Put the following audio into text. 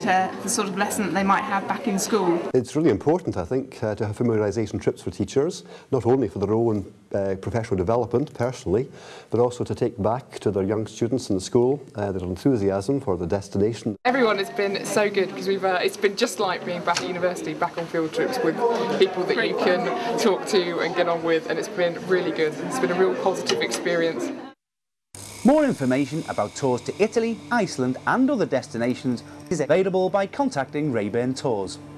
The sort of lesson that they might have back in school. It's really important, I think, to have familiarisation trips for teachers, not only for their own professional development personally, but also to take back to their young students in the school their enthusiasm for the destination. Everyone has been so good because it's been just like being back at university, back on field trips with people that you can talk to and get on with, and it's been really good. It's been a real positive experience. More information about tours to Italy, Iceland and other destinations is available by contacting Rayburn Tours.